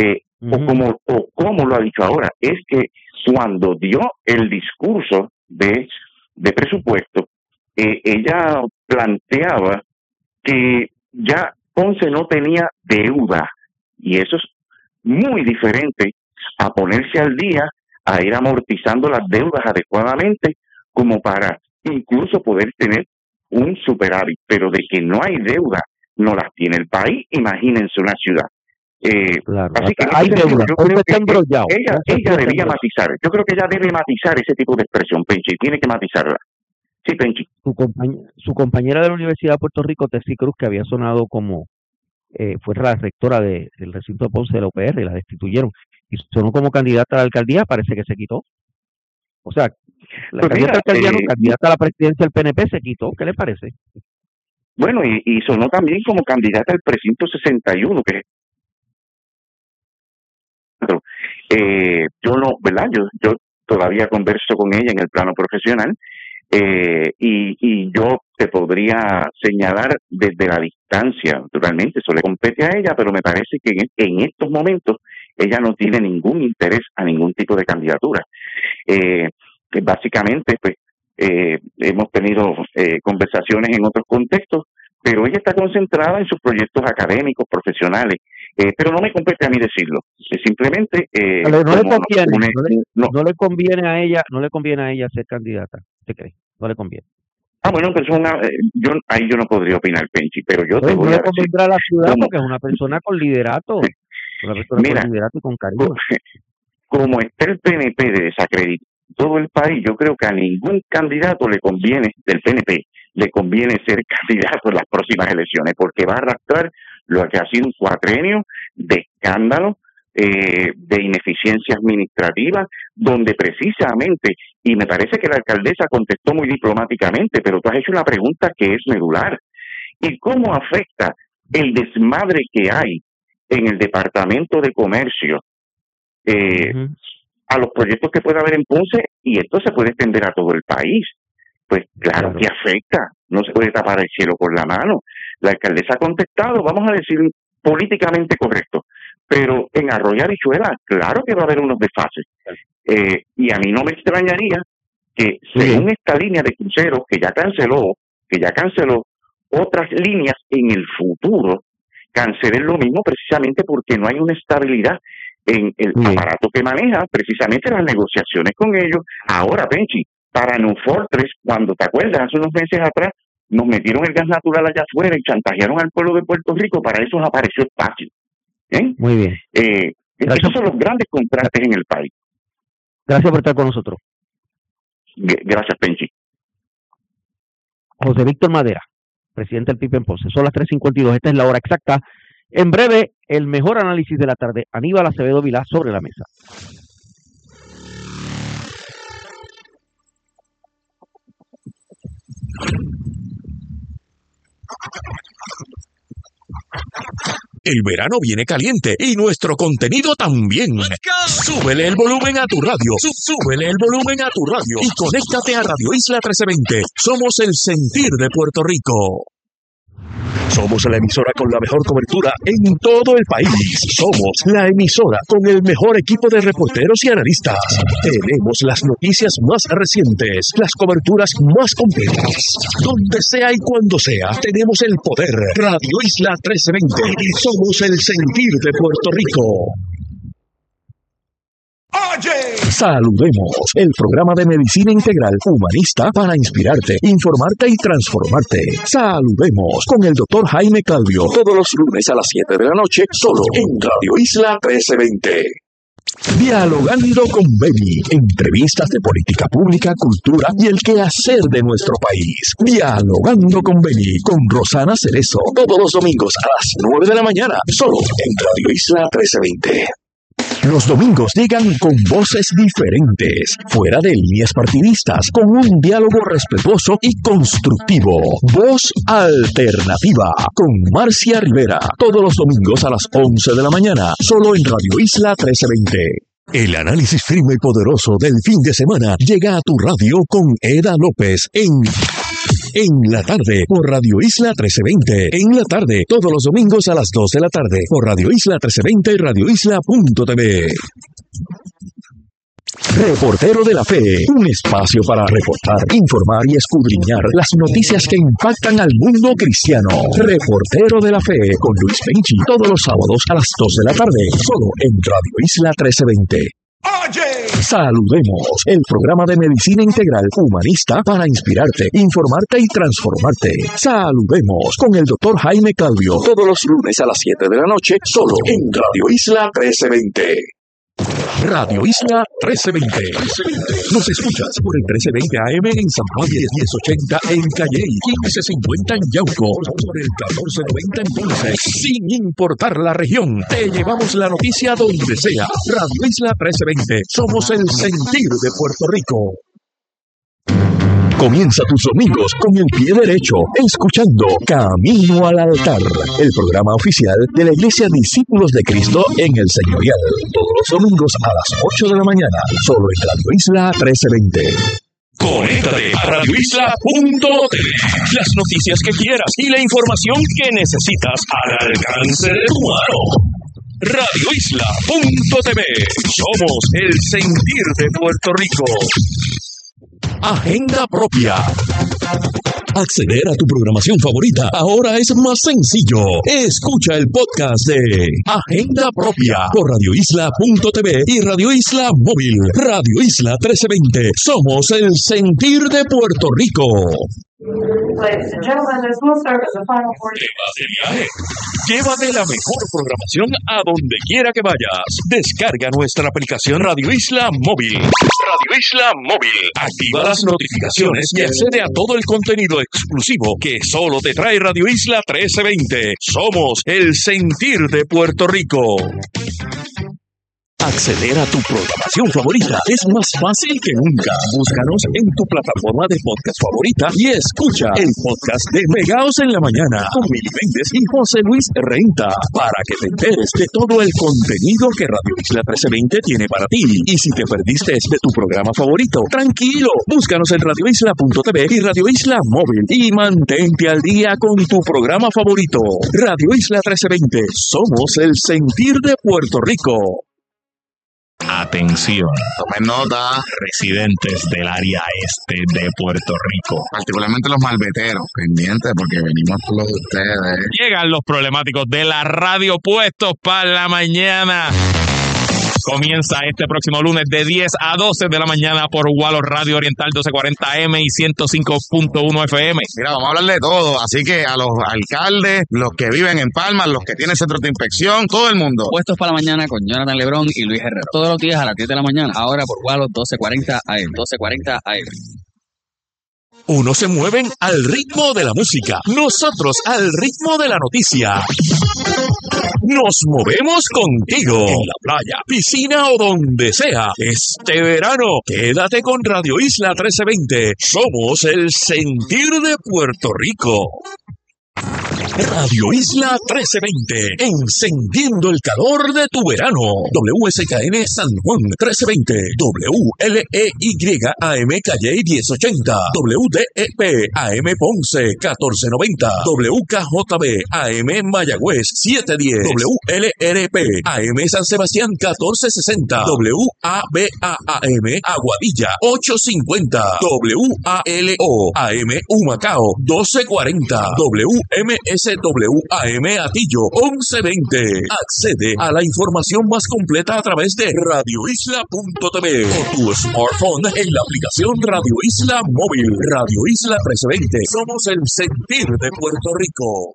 S11: o como lo ha dicho ahora, es que cuando dio el discurso de presupuesto, ella planteaba que ya Ponce no tenía deuda, y eso es muy diferente a ponerse al día, a ir amortizando las deudas adecuadamente, como para incluso poder tener un superávit, pero de que no hay deuda, no las tiene el país, imagínense una ciudad.
S2: Claro,
S11: así que
S2: hay deuda,
S11: yo creo que
S2: ella
S11: debía matizar, yo creo que ella debe matizar ese tipo de expresión, Penchi, tiene que matizarla. Sí, Penchi.
S2: Su compañera de la Universidad de Puerto Rico, Tessie Cruz, que había sonado como fue la rectora del recinto de Ponce de la UPR, y la destituyeron, y sonó como candidata a la alcaldía, parece que se quitó. O sea, la candidata a la alcaldía no, candidata a la presidencia del PNP se quitó. ¿Qué le parece?
S11: Bueno, y sonó también como candidata al precinto 61, que yo no, ¿verdad? Yo todavía converso con ella en el plano profesional, y yo te podría señalar desde la distancia, naturalmente, eso le compete a ella, pero me parece que en estos momentos ella no tiene ningún interés a ningún tipo de candidatura. Que básicamente, pues, hemos tenido conversaciones en otros contextos, pero ella está concentrada en sus proyectos académicos, profesionales, pero no me compete a mí decirlo. Simplemente
S2: no le conviene a ella ser candidata. ¿Te crees? No le conviene.
S11: Bueno, pero yo no podría opinar, Penchi, pero yo te voy a decir.
S2: No le convendrá a la ciudad porque es una persona con liderato. Una persona con liderato y con carisma.
S11: Como está el PNP de desacreditar todo el país, yo creo que a ningún candidato le conviene, del PNP, le conviene ser candidato en las próximas elecciones, porque va a arrastrar lo que ha sido un cuatrenio de escándalo, de ineficiencia administrativa, donde precisamente, y me parece que la alcaldesa contestó muy diplomáticamente, pero tú has hecho una pregunta que es medular. ¿Y cómo afecta el desmadre que hay en el Departamento de Comercio a los proyectos que puede haber en Ponce? Y esto se puede extender a todo el país. Pues claro que afecta, no se puede tapar el cielo con la mano. La alcaldesa ha contestado, vamos a decir, políticamente correcto, pero en Arroyo Habichuela, claro que va a haber unos desfases. Y a mí no me extrañaría que según esta línea de cruceros que ya canceló otras líneas en el futuro, cancelen lo mismo precisamente porque no hay una estabilidad en el aparato que maneja precisamente las negociaciones con ellos. Ahora, Penchi, para New Fortress, cuando te acuerdas, hace unos meses atrás, nos metieron el gas natural allá afuera y chantajearon al pueblo de Puerto Rico, para eso apareció espacio.
S2: Muy bien.
S11: Esos son los grandes contrastes en el país.
S2: Gracias por estar con nosotros.
S11: Gracias, Penchi.
S2: José Víctor Madera, presidente del PIB en Ponce. Son las 3:52, esta es la hora exacta. En breve, el mejor análisis de la tarde. Aníbal Acevedo Vilá sobre la mesa.
S3: El verano viene caliente y nuestro contenido también. Súbele el volumen a tu radio. Súbele el volumen a tu radio y conéctate a Radio Isla 1320. Somos el sentir de Puerto Rico. Somos la emisora con la mejor cobertura en todo el país. Somos la emisora con el mejor equipo de reporteros y analistas. Tenemos las noticias más recientes, las coberturas más completas. Donde sea y cuando sea, tenemos el poder. Radio Isla 1320. Somos el sentir de Puerto Rico. Saludemos, el programa de medicina integral humanista para inspirarte, informarte y transformarte. Saludemos con el Dr. Jaime Calvio, todos los lunes a las 7 de la noche, solo en Radio Isla 1320. Dialogando con Beni, entrevistas de política pública, cultura y el quehacer de nuestro país. Dialogando con Beni, con Rosana Cerezo, todos los domingos a las 9 de la mañana, solo en Radio Isla 1320. Los domingos llegan con voces diferentes, fuera de líneas partidistas, con un diálogo respetuoso y constructivo. Voz Alternativa, con Marcia Rivera, todos los domingos a las 11 de la mañana, solo en Radio Isla 1320. El análisis firme y poderoso del fin de semana llega a tu radio con Eda López en la tarde por Radio Isla 1320. En la tarde, todos los domingos a las 2 de la tarde por Radio Isla 1320 y radioisla.tv. Reportero de la Fe, un espacio para reportar, informar y escudriñar las noticias que impactan al mundo cristiano. Reportero de la Fe con Luis Penchi, todos los sábados a las 2 de la tarde, solo en Radio Isla 1320. Saludemos, el programa de medicina integral humanista para inspirarte, informarte y transformarte. Saludemos con el Dr. Jaime Calvio, todos los lunes a las 7 de la noche, solo en Radio Isla 1320. Radio Isla 1320. Nos escuchas por el 1320 AM en San Juan, 1080 en Calley, 1550 en Yauco, por el 1490 en Ponce. Sin importar la región, te llevamos la noticia donde sea. Radio Isla 1320. Somos el sentir de Puerto Rico. Comienza tus domingos con el pie derecho, escuchando Camino al Altar, el programa oficial de la Iglesia Discípulos de Cristo en el Señorial. Todos los domingos a las 8 de la mañana, solo en Radio Isla 1320. Conéctate a radioisla.tv. Las noticias que quieras y la información que necesitas al alcance de tu mano. radioisla.tv. Somos el sentir de Puerto Rico. Agenda propia. Acceder a tu programación favorita ahora es más sencillo. Escucha el podcast de Agenda Propia por radioisla.tv y Radio Isla Móvil. Radio Isla 1320. Somos el sentir de Puerto Rico. Llévate la mejor programación a donde quiera que vayas. Descarga nuestra aplicación Radio Isla Móvil. Radio Isla Móvil. Activa las notificaciones y accede a todo el contenido exclusivo que solo te trae Radio Isla 1320. Somos el sentir de Puerto Rico. Acceder a tu programación favorita es más fácil que nunca. Búscanos en tu plataforma de podcast favorita y escucha el podcast de Pegaos en la Mañana con Mili Méndez y José Luis Renta para que te enteres de todo el contenido que Radio Isla 1320 tiene para ti. Y si te perdiste de tu programa favorito, tranquilo, búscanos en radioisla.tv y Radio Isla Móvil y mantente al día con tu programa favorito. Radio Isla 1320, somos el sentir de Puerto Rico.
S12: Atención, tomen nota, residentes del área este de Puerto Rico, particularmente los malveteros, pendientes porque venimos por los de ustedes.
S13: Llegan los problemáticos de la radio puestos para la mañana. Comienza este próximo lunes de 10 a 12 de la mañana por Gualo Radio Oriental 1240M y 105.1 FM.
S12: Mira, vamos a hablar de todo, así que a los alcaldes, los que viven en Palma, los que tienen centros de inspección, todo el mundo.
S5: Puestos para la mañana con Jonathan Lebrón y Luis Herrera. Todos los días a las 10 de la mañana, ahora por Gualo 1240 AM. 1240 AM.
S3: Unos se mueven al ritmo de la música, nosotros al ritmo de la noticia. Nos movemos contigo en la playa, piscina o donde sea. Este verano, quédate con Radio Isla 1320. Somos el sentir de Puerto Rico. Radio Isla 1320, encendiendo el calor de tu verano. WSKN San Juan 1320, WLEY AM Calle 1080, WDEP AM Ponce 1490, WKJB AM Mayagüez 710, WLRP AM San Sebastián 1460, WABA AM Aguadilla 850, WALO AM Humacao 1240, WMSWAM Atillo 1120. Accede a la información más completa a través de radioisla.tv o tu smartphone en la aplicación Radio Isla Móvil. Radio Isla 1320. Somos el sentir de Puerto Rico.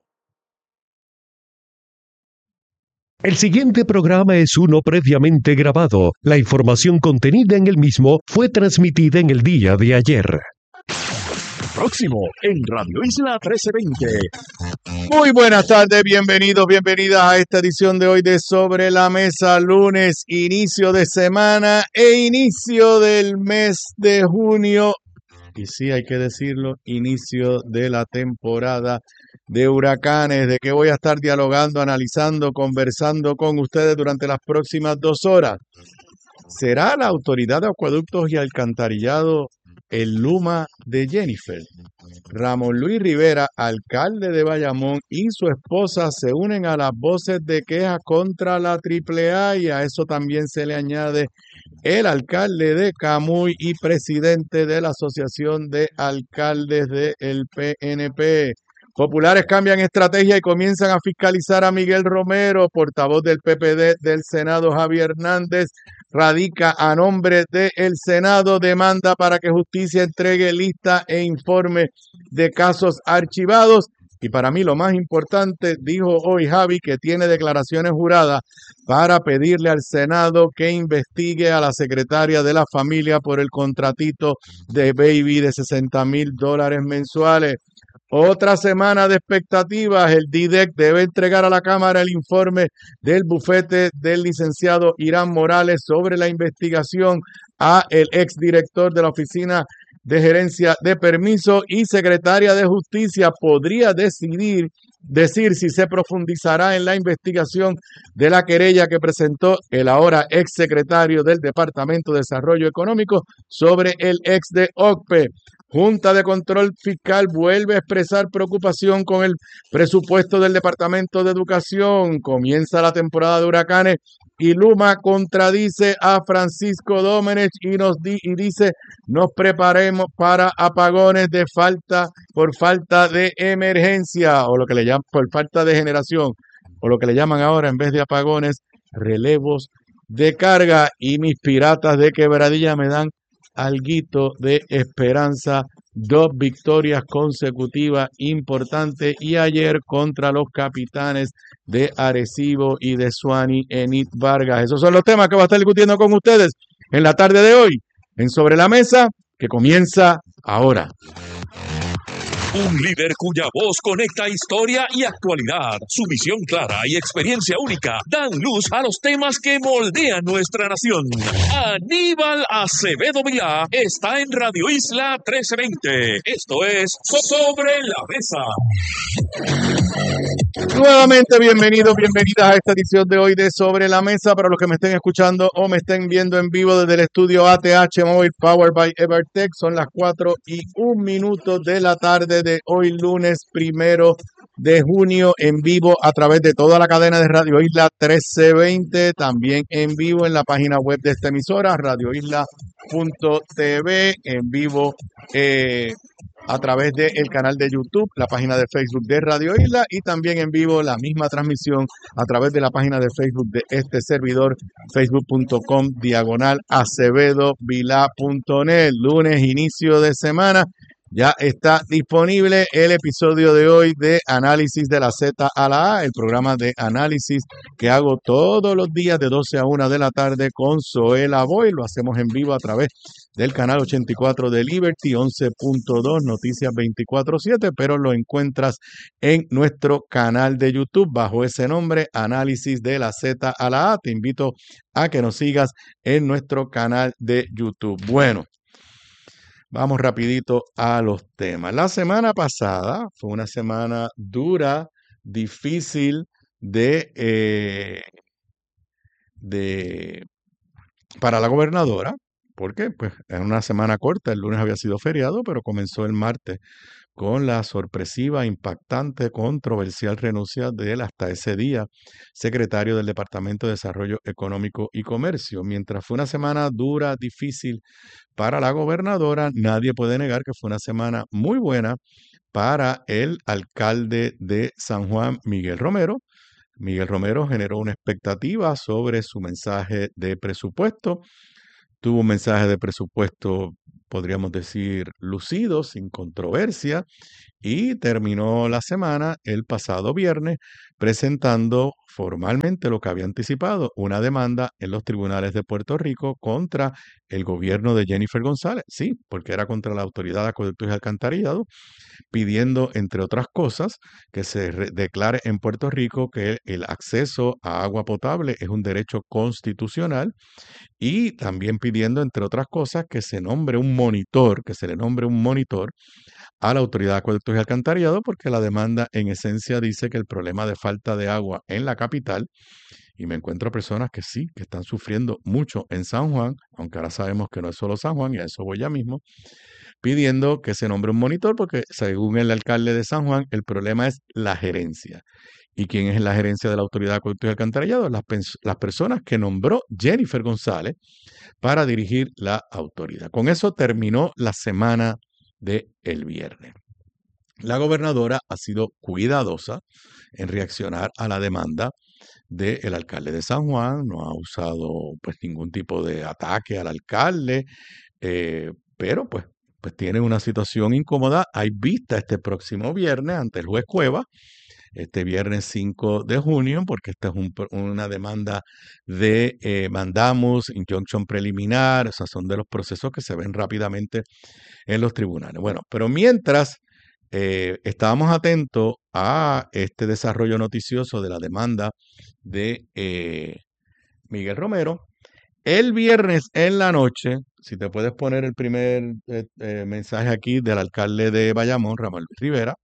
S14: El siguiente programa es uno previamente grabado. La información contenida en el mismo fue transmitida en el día de ayer.
S3: Próximo en Radio Isla 1320.
S15: Muy buenas tardes, bienvenidos, bienvenidas a esta edición de hoy de Sobre la Mesa, lunes, inicio de semana e inicio del mes de junio. Y sí, hay que decirlo, inicio de la temporada de huracanes, de que voy a estar dialogando, analizando, conversando con ustedes durante las próximas 2 horas. ¿Será la Autoridad de Acueductos y Alcantarillado el Luma de Jennifer? Ramón Luis Rivera, alcalde de Bayamón, y su esposa se unen a las voces de queja contra la AAA, y a eso también se le añade el alcalde de Camuy y presidente de la Asociación de Alcaldes del PNP. Populares cambian estrategia y comienzan a fiscalizar a Miguel Romero, portavoz del PPD del Senado. Javier Hernández radica a nombre del Senado demanda para que Justicia entregue lista e informe de casos archivados. Y para mí lo más importante, dijo hoy Javi, que tiene declaraciones juradas para pedirle al Senado que investigue a la secretaria de la familia por el contratito de Baby de $60,000 mensuales. Otra semana de expectativas. El DIDEC debe entregar a la Cámara el informe del bufete del licenciado Irán Morales sobre la investigación a el exdirector de la Oficina de Gerencia de Permiso, y secretaria de Justicia podría decir si se profundizará en la investigación de la querella que presentó el ahora exsecretario del Departamento de Desarrollo Económico sobre el ex de OCPE. Junta de Control Fiscal vuelve a expresar preocupación con el presupuesto del Departamento de Educación. Comienza la temporada de huracanes y Luma contradice a Francisco Domenech y dice: nos preparemos para apagones por falta de emergencia, o lo que le llaman por falta de generación, o lo que le llaman ahora, en vez de apagones, relevos de carga. Y mis piratas de Quebradilla me dan alguito de esperanza. 2 victorias consecutivas importantes, y ayer contra los Capitanes de Arecibo y de Suani Enid Vargas. Esos son los temas que voy a estar discutiendo con ustedes en la tarde de hoy en Sobre la Mesa, que comienza ahora.
S3: Un líder cuya voz conecta historia y actualidad. Su visión clara y experiencia única dan luz a los temas que moldean nuestra nación. Aníbal Acevedo Vilá está en Radio Isla 1320. Esto es Sobre la Mesa.
S15: Nuevamente, bienvenidos, bienvenidas a esta edición de hoy de Sobre la Mesa. Para los que me estén escuchando o me estén viendo en vivo desde el estudio ATH Móvil Powered by Evertech, son las 4:01 de la tarde de hoy, lunes 1 de junio, en vivo a través de toda la cadena de Radio Isla 1320, también en vivo en la página web de esta emisora, radioisla.tv, en vivo a través del canal de YouTube, la página de Facebook de Radio Isla, y también en vivo la misma transmisión a través de la página de Facebook de este servidor, facebook.com/acevedovilá.net. Lunes, inicio de semana. Ya está disponible el episodio de hoy de Análisis de la Z a la A, el programa de análisis que hago todos los días de 12 a 1 de la tarde con Zoela Boy. Lo hacemos en vivo a través del canal 84 de Liberty, 11.2, Noticias 24/7, pero lo encuentras en nuestro canal de YouTube bajo ese nombre, Análisis de la Z a la A. Te invito a que nos sigas en nuestro canal de YouTube. Bueno, Vamos rapidito a los temas. La semana pasada fue una semana dura, difícil para la gobernadora. ¿Por qué? Pues es una semana corta, el lunes había sido feriado, pero comenzó el martes con la sorpresiva, impactante, controversial renuncia del hasta ese día secretario del Departamento de Desarrollo Económico y Comercio. Mientras fue una semana dura, difícil para la gobernadora, nadie puede negar que fue una semana muy buena para el alcalde de San Juan, Miguel Romero. Miguel Romero generó una expectativa sobre su mensaje de presupuesto. Tuvo un mensaje de presupuesto, podríamos decir, lucido, sin controversia, y terminó la semana el pasado viernes presentando formalmente lo que había anticipado, una demanda en los tribunales de Puerto Rico contra el gobierno de Jennifer González. Sí, porque era contra la Autoridad de Acueductos y Alcantarillado, pidiendo, entre otras cosas, que se declare en Puerto Rico que el acceso a agua potable es un derecho constitucional, y también pidiendo, entre otras cosas, que se nombre un monitor, que se le nombre un monitor a la Autoridad de Acueductos y Alcantarillado, porque la demanda en esencia dice que el problema de falta de agua en la capital, y me encuentro personas que sí, que están sufriendo mucho en San Juan, aunque ahora sabemos que no es solo San Juan, y a eso voy ya mismo, pidiendo que se nombre un monitor, porque según el alcalde de San Juan, el problema es la gerencia. ¿Y quién es la gerencia de la Autoridad de Acueductos y Alcantarillado? Las personas que nombró Jennifer González para dirigir la autoridad. Con eso terminó la semana del viernes. La gobernadora ha sido cuidadosa en reaccionar a la demanda del alcalde de San Juan, no ha usado pues ningún tipo de ataque al alcalde, pero pues tiene una situación incómoda. Hay vista este próximo viernes ante el juez Cueva, este viernes 5 de junio, porque esta es una demanda de mandamos, injunction preliminar, o sea, son de los procesos que se ven rápidamente en los tribunales. Bueno, pero mientras estábamos atentos a este desarrollo noticioso de la demanda de Miguel Romero, el viernes en la noche, si te puedes poner el primer mensaje aquí del alcalde de Bayamón, Ramón Luis Rivera,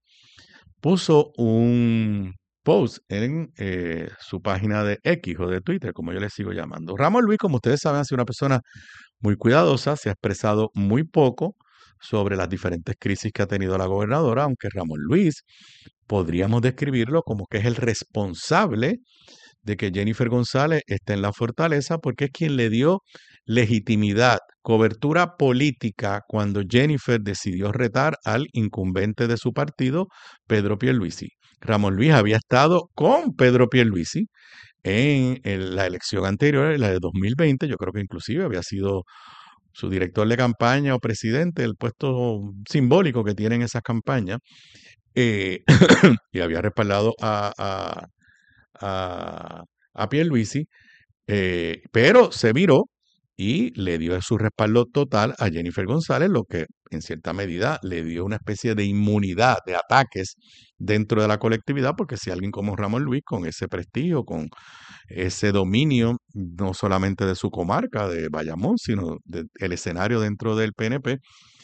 S15: puso un post en su página de X o de Twitter, como yo le sigo llamando. Ramón Luis, como ustedes saben, ha sido una persona muy cuidadosa, se ha expresado muy poco sobre las diferentes crisis que ha tenido la gobernadora, aunque Ramón Luis podríamos describirlo como que es el responsable de que Jennifer González esté en la fortaleza, porque es quien le dio legitimidad, cobertura política cuando Jennifer decidió retar al incumbente de su partido, Pedro Pierluisi. Ramón Luis había estado con Pedro Pierluisi en la elección anterior, la de 2020, yo creo que inclusive había sido su director de campaña o presidente, el puesto simbólico que tienen esas campañas, y había respaldado a Pierluisi, pero se viró y le dio su respaldo total a Jennifer González, lo que en cierta medida le dio una especie de inmunidad de ataques dentro de la colectividad, porque si alguien como Ramón Luis, con ese prestigio, con ese dominio, no solamente de su comarca, de Bayamón, sino del escenario dentro del PNP,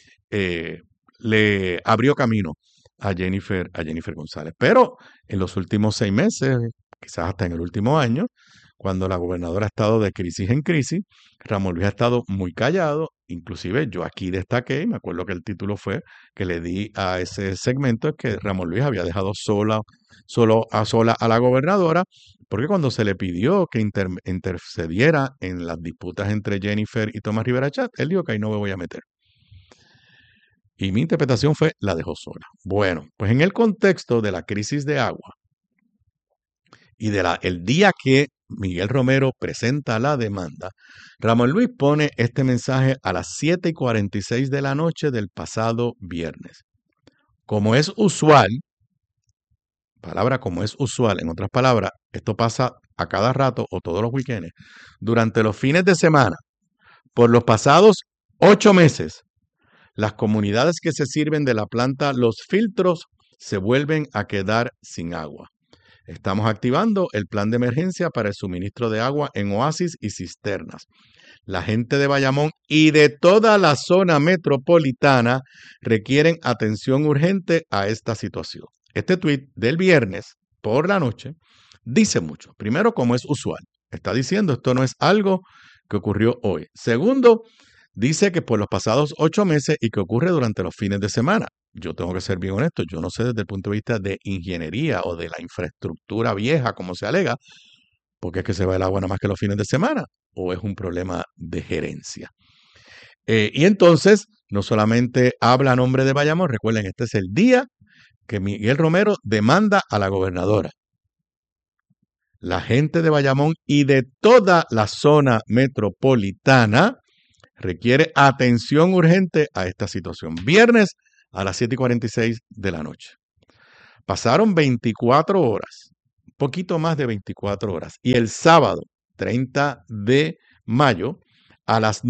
S15: le abrió camino a Jennifer González. Pero en los últimos 6 meses, quizás hasta en el último año, cuando la gobernadora ha estado de crisis en crisis, Ramón Luis ha estado muy callado. Inclusive yo aquí destaqué, y me acuerdo que el título fue que le di a ese segmento, es que Ramón Luis había dejado sola a la gobernadora, porque cuando se le pidió que intercediera en las disputas entre Jennifer y Tomás Rivera Chat, él dijo que ahí no me voy a meter. Y mi interpretación fue, la dejó sola. Bueno, pues en el contexto de la crisis de agua y el día que Miguel Romero presenta la demanda, Ramón Luis pone este mensaje a las 7:46 de la noche del pasado viernes. Como es usual, en otras palabras, esto pasa a cada rato o todos los weekends, durante los fines de semana, por los pasados 8 meses, las comunidades que se sirven de la planta Los Filtros se vuelven a quedar sin agua. Estamos activando el plan de emergencia para el suministro de agua en oasis y cisternas. La gente de Bayamón y de toda la zona metropolitana requieren atención urgente a esta situación. Este tuit del viernes por la noche dice mucho. Primero, como es usual. Está diciendo esto no es algo que ocurrió hoy. Segundo, dice que por los pasados 8 meses y que ocurre durante los fines de semana. Yo tengo que ser bien honesto, yo no sé desde el punto de vista de ingeniería o de la infraestructura vieja, como se alega, porque es que se va el agua nada más que los fines de semana, o es un problema de gerencia. Y entonces, no solamente habla a nombre de Bayamón, recuerden, este es el día que Miguel Romero demanda a la gobernadora. La gente de Bayamón y de toda la zona metropolitana requiere atención urgente a esta situación. Viernes a las 7:46 de la noche. Pasaron 24 horas, un poquito más de 24 horas. Y el sábado, 30 de mayo, a las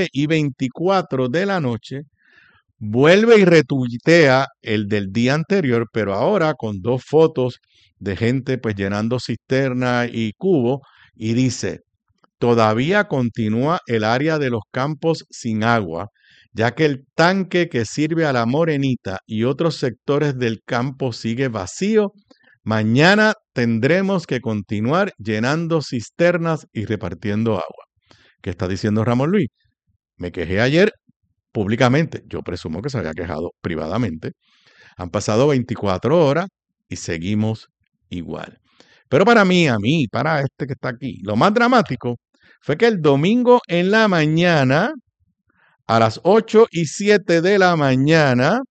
S15: 9:24 de la noche, vuelve y retuitea el del día anterior, pero ahora con 2 fotos de gente pues llenando cisterna y cubo, y dice: todavía continúa el área de los campos sin agua, ya que el tanque que sirve a La Morenita y otros sectores del campo sigue vacío. Mañana tendremos que continuar llenando cisternas y repartiendo agua. ¿Qué está diciendo Ramón Luis? Me quejé ayer públicamente. Yo presumo que se había quejado privadamente. Han pasado 24 horas y seguimos igual. Pero para mí, para este que está aquí, lo más dramático fue que el domingo en la mañana, a las 8:07 de la mañana,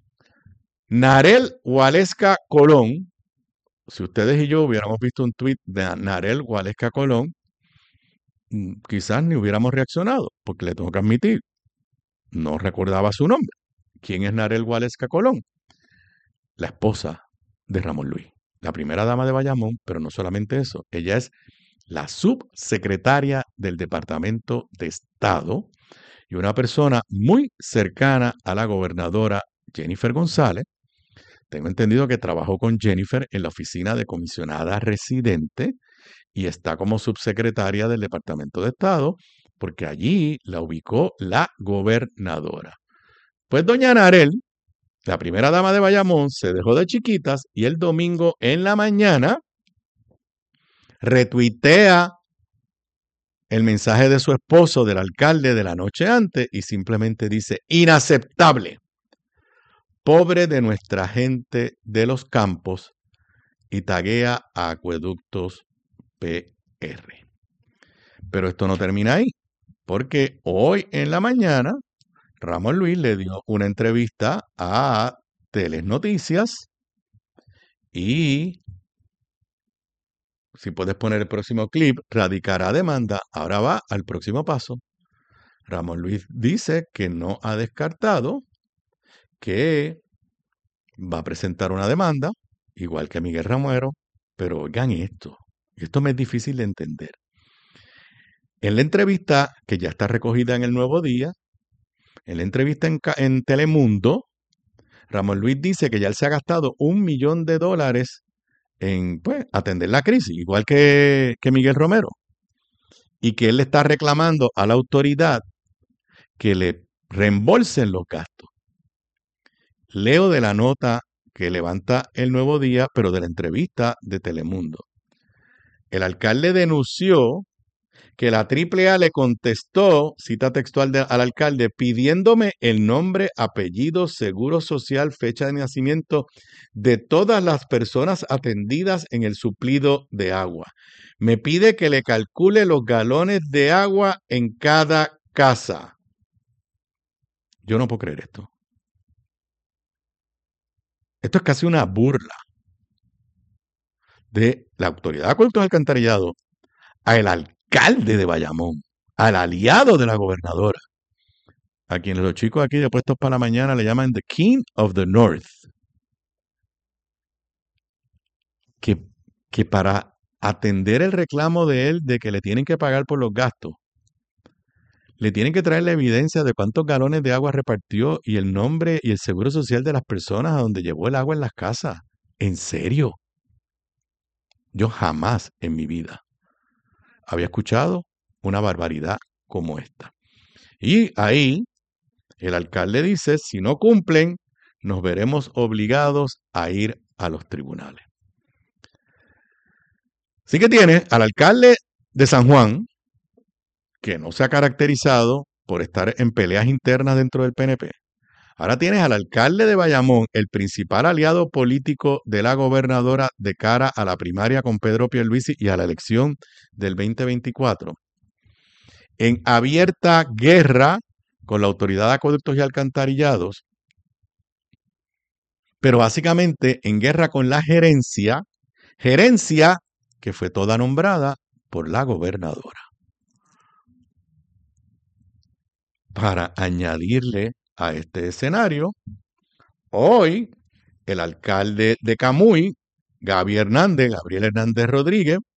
S15: Narel Waleska Colón, si ustedes y yo hubiéramos visto un tuit de Narel Waleska Colón, quizás ni hubiéramos reaccionado, porque le tengo que admitir, no recordaba su nombre. ¿Quién es Narel Waleska Colón? La esposa de Ramón Luis, la primera dama de Bayamón, pero no solamente eso, ella es la subsecretaria del Departamento de Estado y una persona muy cercana a la gobernadora Jennifer González. Tengo entendido que trabajó con Jennifer en la oficina de comisionada residente y está como subsecretaria del Departamento de Estado porque allí la ubicó la gobernadora. Pues doña Narel, la primera dama de Bayamón, se dejó de chiquitas y el domingo en la mañana retuitea el mensaje de su esposo, del alcalde, de la noche antes y simplemente dice: inaceptable, pobre de nuestra gente de los campos, y taguea a Acueductos PR. Pero esto no termina ahí, porque hoy en la mañana Ramón Luis le dio una entrevista a Telenoticias y, si puedes poner el próximo clip, radicará demanda. Ahora va al próximo paso. Ramón Luis dice que no ha descartado que va a presentar una demanda, igual que Miguel Romero, pero oigan esto me es difícil de entender. En la entrevista, que ya está recogida en El Nuevo Día, en la entrevista en Telemundo, Ramón Luis dice que ya él se ha gastado $1 millón en atender la crisis, igual que Miguel Romero, y que él le está reclamando a la autoridad que le reembolsen los gastos. Leo de la nota que levanta El Nuevo Día, pero de la entrevista de Telemundo. El alcalde denunció que la AAA le contestó, cita textual al alcalde, pidiéndome el nombre, apellido, seguro social, fecha de nacimiento de todas las personas atendidas en el suplido de agua. Me pide que le calcule los galones de agua en cada casa. Yo no puedo creer esto. Esto es casi una burla de la Autoridad de Acueductos y Alcantarillado al alcalde de Bayamón, al aliado de la gobernadora, a quien los chicos aquí de Puestos para la Mañana le llaman The King of the North, que para atender el reclamo de él de que le tienen que pagar por los gastos, le tienen que traer la evidencia de cuántos galones de agua repartió y el nombre y el seguro social de las personas a donde llevó el agua en las casas. ¿En serio? Yo jamás en mi vida había escuchado una barbaridad como esta. Y ahí el alcalde dice, si no cumplen, nos veremos obligados a ir a los tribunales. Así que tiene al alcalde de San Juan, que no se ha caracterizado por estar en peleas internas dentro del PNP. Ahora tienes al alcalde de Bayamón, el principal aliado político de la gobernadora de cara a la primaria con Pedro Pierluisi y a la elección del 2024, en abierta guerra con la Autoridad de Acueductos y Alcantarillados, pero básicamente en guerra con la gerencia que fue toda nombrada por la gobernadora. Para añadirle a este escenario, hoy el alcalde de Camuy, Gabriel Hernández Rodríguez,